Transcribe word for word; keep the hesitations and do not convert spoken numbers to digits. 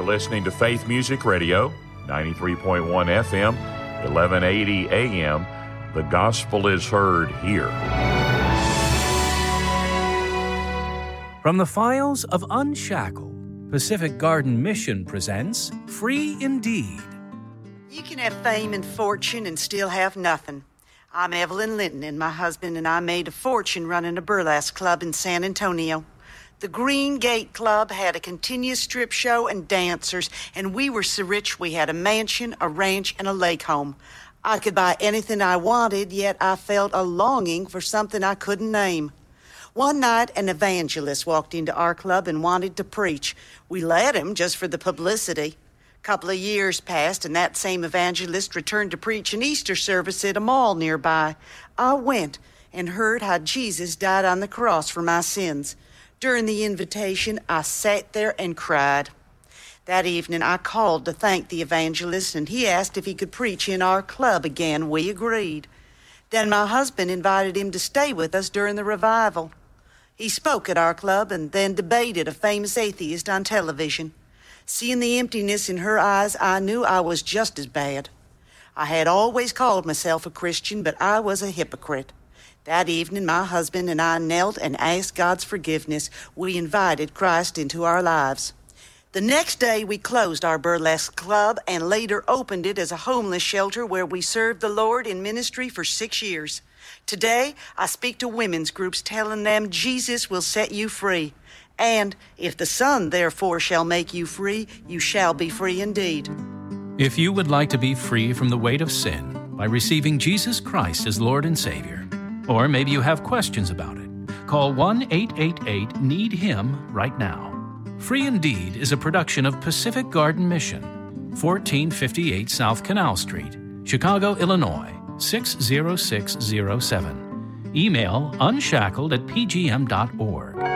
listening to Faith Music Radio, ninety-three point one F M, eleven eighty A M. The gospel is heard here. From the files of Unshackled, Pacific Garden Mission presents Free Indeed. You can have fame and fortune and still have nothing. I'm Evelyn Linton, and my husband and I made a fortune running a burlesque club in San Antonio. The Green Gate Club had a continuous strip show and dancers, and we were so rich we had a mansion, a ranch, and a lake home. I could buy anything I wanted, yet I felt a longing for something I couldn't name. One night, an evangelist walked into our club and wanted to preach. We let him just for the publicity. A couple of years passed, and that same evangelist returned to preach an Easter service at a mall nearby. I went and heard how Jesus died on the cross for my sins. During the invitation, I sat there and cried. That evening, I called to thank the evangelist, and he asked if he could preach in our club again. We agreed. Then my husband invited him to stay with us during the revival. He spoke at our club and then debated a famous atheist on television. Seeing the emptiness in her eyes, I knew I was just as bad. I had always called myself a Christian, but I was a hypocrite. That evening, my husband and I knelt and asked God's forgiveness. We invited Christ into our lives. The next day, we closed our burlesque club and later opened it as a homeless shelter where we served the Lord in ministry for six years. Today, I speak to women's groups telling them Jesus will set you free. And if the Son, therefore, shall make you free, you shall be free indeed. If you would like to be free from the weight of sin by receiving Jesus Christ as Lord and Savior, or maybe you have questions about it, call one eight eight eight need him right now. Free Indeed is a production of Pacific Garden Mission, fourteen fifty-eight South Canal Street, Chicago, Illinois, six zero six zero seven. Email unshackled at p g m dot org.